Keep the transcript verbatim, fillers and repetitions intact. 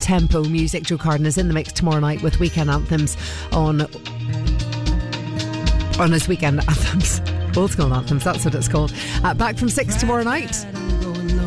up-tempo music. Joe Carden is in the mix tomorrow night with Weekend Anthems on on his Weekend Anthems. Old School Anthems, that's what it's called. Uh, back from six tomorrow night.